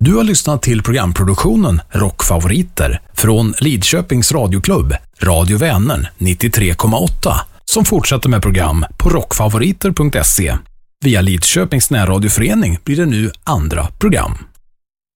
Du har lyssnat till programproduktionen Rockfavoriter från Lidköpings radioklubb, Radio Vänern 93,8, som fortsätter med program på rockfavoriter.se. Via Lidköpings närradioförening blir det nu andra program.